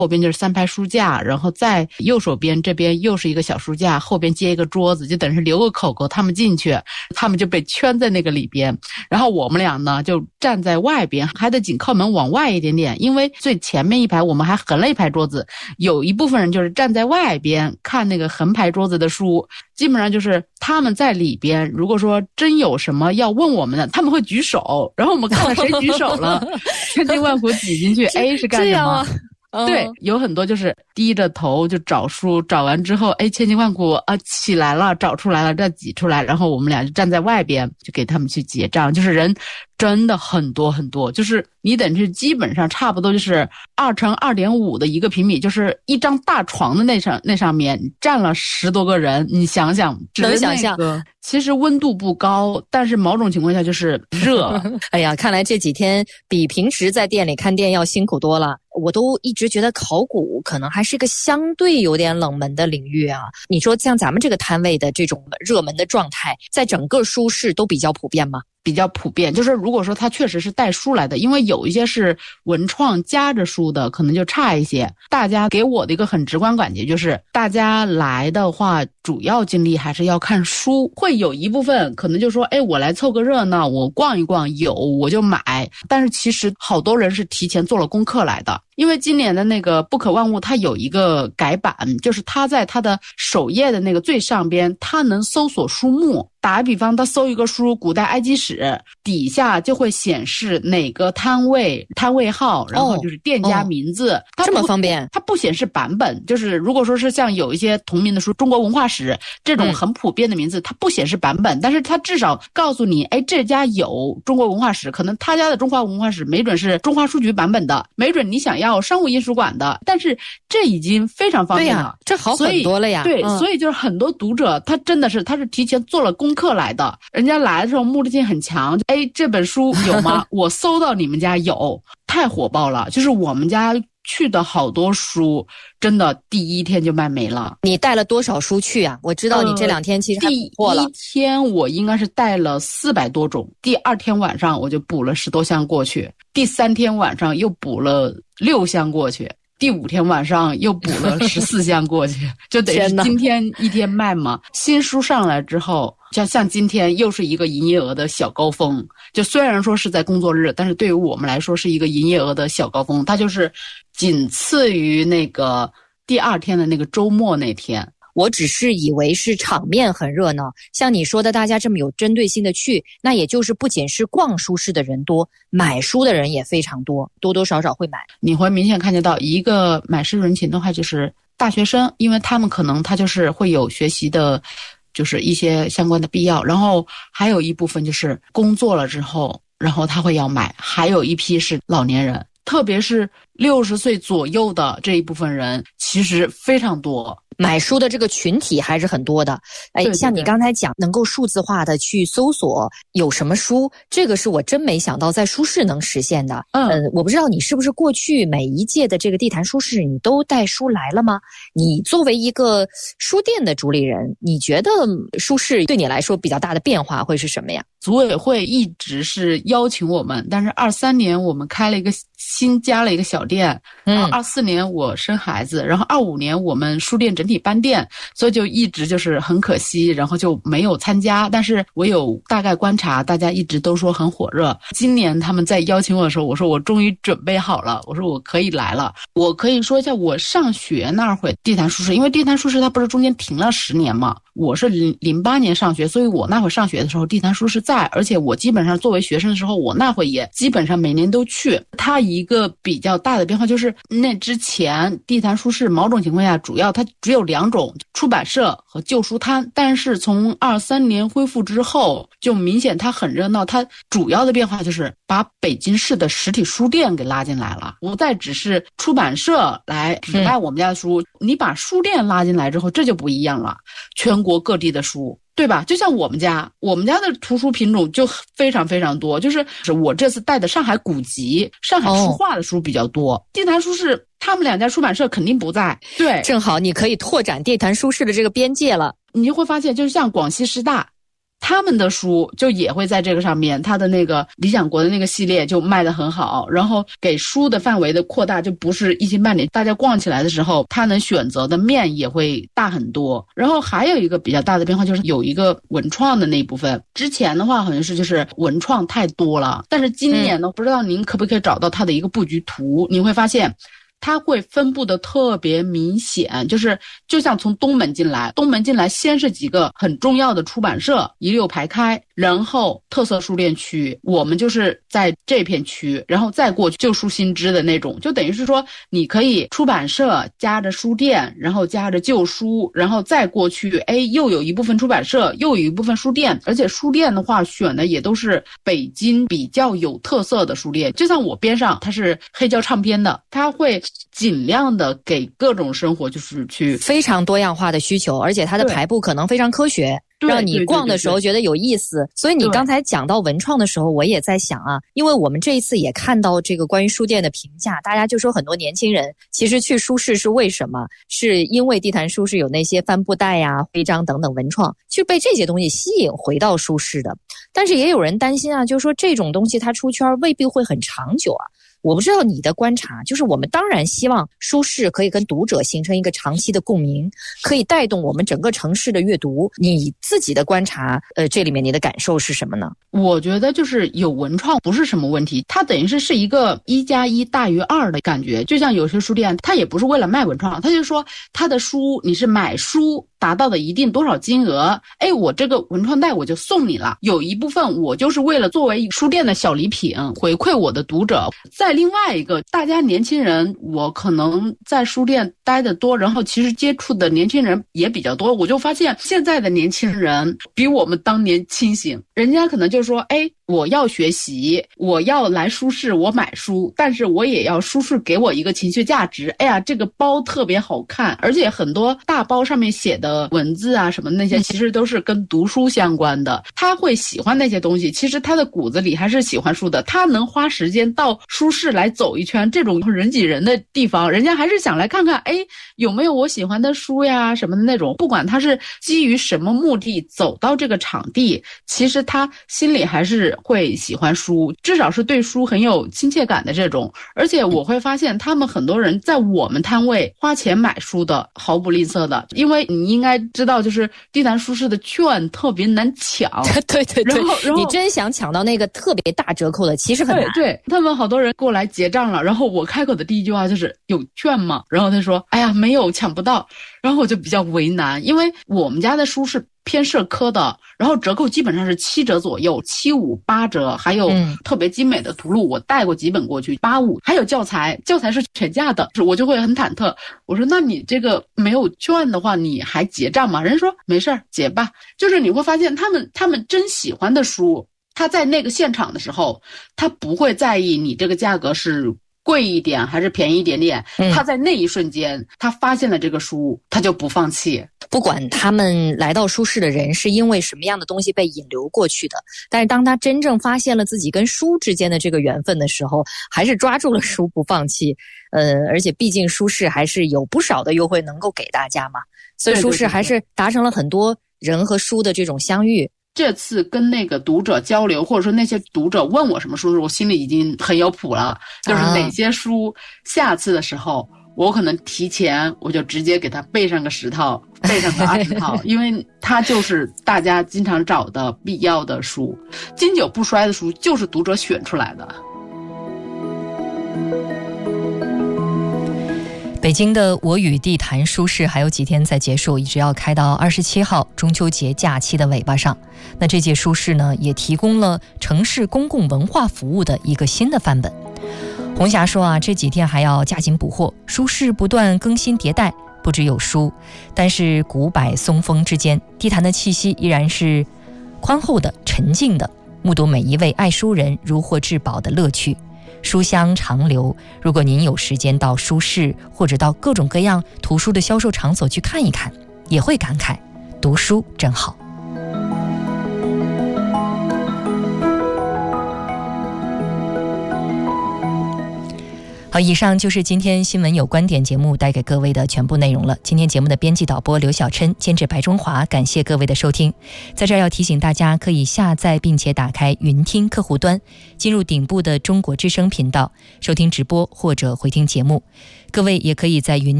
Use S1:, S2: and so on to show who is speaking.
S1: 后边就是3排书架，然后在右手边这边又是一个小书架，后边接一个桌子，就等于是留个口他们进去，他们就被圈在那个里边，然后我们俩呢就站在外边，还得紧靠门往外一点点，因为最前面一排我们还横了一排桌子，有一部分人就是站在外边看那个横排桌子的书，基本上就是他们在里边，如果说真有什么要问我们的，他们会举手，然后我们看看谁举手了，千辛万苦挤进去。A 是干什么？对，有很多就是低着头就找书，找完之后，千辛万苦起来了，找出来了，再挤出来，然后我们俩就站在外边，就给他们去结账。就是人真的很多很多，就是你等于基本上差不多就是2乘2.5的一个平米，就是一张大床的那上面站了10多个人，你想想，
S2: 能想象。
S1: 其实温度不高，但是某种情况下就是热。
S2: 哎呀，看来这几天比平时在店里看店要辛苦多了。我都一直觉得考古可能还是个相对有点冷门的领域啊。你说像咱们这个摊位的这种热门的状态，在整个书市都比较普遍吗？
S1: 比较普遍，就是如果说他确实是带书来的，因为有一些是文创夹着书的，可能就差一些。大家给我的一个很直观感觉就是，大家来的话，主要精力还是要看书，会有一部分可能就说，我来凑个热闹，我逛一逛，有我就买。但是其实好多人是提前做了功课来的。因为今年的那个不可万物它有一个改版，就是它在它的首页的那个最上边，它能搜索书目。打个比方，他搜一个书古代埃及史，底下就会显示哪个摊位号，然后就是店家名字。
S2: 这么方便。
S1: 它不显示版本，就是如果说是像有一些同名的书，中国文化史这种很普遍的名字，它不显示版本，但是它至少告诉你，这家有中国文化史，可能他家的中华文化史没准是中华书局版本的，没准你想要商务印书馆的，但是这已经非常方便了。
S2: 对呀，这好很多了呀。
S1: 对，所以就是很多读者他真的是他是提前做了功课来的，人家来的时候目的性很强，这本书有吗？我搜到你们家有，太火爆了。就是我们家去的好多书，真的第一天就卖没了。
S2: 你带了多少书去啊？我知道你这2天其实还补货了。
S1: 第一天我应该是带了400多种，第2天晚上我就补了10多箱过去，第3天晚上又补了6箱过去。第5天晚上又补了14箱过去，就等于是今天一天卖嘛。新书上来之后，像今天又是一个营业额的小高峰。就虽然说是在工作日，但是对于我们来说是一个营业额的小高峰，它就是仅次于那个第2天的那个周末那天。
S2: 我只是以为是场面很热闹，像你说的大家这么有针对性的去，那也就是不仅是逛书市的人多，买书的人也非常多，多多少少会买。
S1: 你会明显看见到一个买书人群的话，就是大学生，因为他们可能他就是会有学习的就是一些相关的必要，然后还有一部分就是工作了之后，然后他会要买，还有一批是老年人，特别是60岁左右的这一部分人其实非常多。
S2: 买书的这个群体还是很多的。
S1: 对，
S2: 像你刚才讲能够数字化的去搜索有什么书，这个是我真没想到在书市能实现的。我不知道你是不是过去每一届的这个地坛书市你都带书来了吗？你作为一个书店的主理人，你觉得书市对你来说比较大的变化会是什么呀？
S1: 组委会一直是邀请我们，但是23年我们开了一个新加了一个小店，然后24年我生孩子，然后25年我们书店整体搬店，所以就一直就是很可惜，然后就没有参加。但是我有大概观察，大家一直都说很火热。今年他们在邀请我的时候，我说我终于准备好了，我说我可以来了。我可以说一下我上学那会地坛书市，因为地坛书市它不是中间停了10年嘛，我是08年上学，所以我那会上学的时候地坛书市在，而且我基本上作为学生的时候，我那会也基本上每年都去。它一个比较大的变化就是那之前地坛书市某种情况下主要它只有2种，出版社和旧书摊，但是从23年恢复之后就明显它很热闹，它主要的变化就是把北京市的实体书店给拉进来了，不再只是出版社来只卖我们家的书，你把书店拉进来之后这就不一样了，全国各地的书，对吧？就像我们家的图书品种就非常非常多，就是我这次带的上海古籍、上海书画的书比较多。地坛书市他们2家出版社肯定不在，对，
S2: 正好你可以拓展地坛书市的这个边界了。
S1: 你就会发现，就是像广西师大， 他们的书就也会在这个上面，他的那个理想国的那个系列就卖得很好，然后给书的范围的扩大，就不是一星半点，大家逛起来的时候，他能选择的面也会大很多。然后还有一个比较大的变化，就是有一个文创的那一部分，之前的话好像是就是文创太多了，但是今年呢，不知道您可不可以找到它的一个布局图，你会发现它会分布的特别明显，就像从东门进来先是几个很重要的出版社一溜排开，然后特色书店区，我们就是在这片区，然后再过去旧书新知的那种，就等于是说你可以出版社夹着书店，然后夹着旧书，然后再过去，又有一部分出版社，又有一部分书店，而且书店的话选的也都是北京比较有特色的书店，就像我边上它是黑胶唱片的，它会尽量的给各种生活就是去
S2: 非常多样化的需求，而且它的排布可能非常科学，让你逛的时候觉得有意思。所以你刚才讲到文创的时候，我也在想啊，因为我们这一次也看到这个关于书店的评价，大家就说很多年轻人其实去书市是为什么？是因为地坛书市有那些帆布袋呀、徽章等等文创，就被这些东西吸引回到书市的。但是也有人担心啊，就是说这种东西它出圈未必会很长久啊。我不知道你的观察，就是我们当然希望书市可以跟读者形成一个长期的共鸣，可以带动我们整个城市的阅读。你自己的观察，这里面你的感受是什么呢？
S1: 我觉得就是有文创不是什么问题，它等于是一个1+1大于2的感觉。就像有些书店，它也不是为了卖文创，它就说它的书你是买书达到的一定多少金额，我这个文创袋我就送你了。有一部分我就是为了作为书店的小礼品回馈我的读者。再另外一个，大家年轻人，我可能在书店待得多，然后其实接触的年轻人也比较多，我就发现现在的年轻人比我们当年清醒，人家可能就说我要学习，我要来书市，我买书，但是我也要书市给我一个情绪价值。这个包特别好看，而且很多大包上面写的文字啊什么那些，其实都是跟读书相关的。他会喜欢那些东西，其实他的骨子里还是喜欢书的。他能花时间到书市来走一圈，这种人挤人的地方，人家还是想来看看，有没有我喜欢的书呀什么的那种。不管他是基于什么目的走到这个场地，其实他心里还是会喜欢书，至少是对书很有亲切感的这种。而且我会发现他们很多人在我们摊位花钱买书的毫不吝啬的，因为你应该知道就是地坛书市的券特别难抢
S2: 对对对，
S1: 然后
S2: 你真想抢到那个特别大折扣的其实很难。
S1: 对，他们好多人过来结账了，然后我开口的第一句话就是有券吗？然后他说没有，抢不到。然后我就比较为难，因为我们家的书是偏社科的，然后折扣基本上是7折左右，7、5、8折，还有特别精美的图录，我带过几本过去，8、5，还有教材是全价的，我就会很忐忑。我说那你这个没有券的话，你还结账吗？人家说没事儿，结吧。就是你会发现他们真喜欢的书，他在那个现场的时候，他不会在意你这个价格是贵一点还是便宜一点点，他在那一瞬间他发现了这个书，他就不放弃。
S2: 不管他们来到书市的人是因为什么样的东西被引流过去的，但是当他真正发现了自己跟书之间的这个缘分的时候，还是抓住了书不放弃。而且毕竟书市还是有不少的优惠能够给大家嘛，所以书市还是达成了很多人和书的这种相遇。
S1: 这次跟那个读者交流，或者说那些读者问我什么书，我心里已经很有谱了，就是哪些书下次的时候我可能提前我就直接给他备上个10套，备上个20套因为它就是大家经常找的必要的书，经久不衰的书就是读者选出来的。
S2: 北京的我与地坛书市还有几天才结束，一直要开到27号中秋节假期的尾巴上。那这届书市呢，也提供了城市公共文化服务的一个新的范本。红霞说啊，这几天还要加紧补货，书市不断更新迭代，不只有书，但是古柏松风之间，地坛的气息依然是宽厚的、沉静的，目睹每一位爱书人如获至宝的乐趣。书香长流，如果您有时间到书市或者到各种各样图书的销售场所去看一看，也会感慨读书真好。 好，以上就是今天新闻有观点节目带给各位的全部内容了。今天节目的编辑导播刘晓琛，监制白中华，感谢各位的收听。在这儿要提醒大家，可以下载并且打开云听客户端，进入顶部的中国之声频道，收听直播或者回听节目。各位也可以在云